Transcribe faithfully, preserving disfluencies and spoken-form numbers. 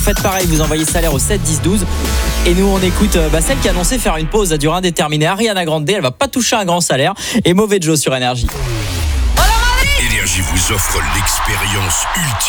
Faites pareil, vous envoyez salaire au sept dix douze. Et nous on écoute bah, celle qui a annoncé faire une pause à durée indéterminée, Ariana Grande. Elle va pas toucher un grand salaire. Et Mauvais Joe sur Énergie. Énergie vous offre l'expérience ultime.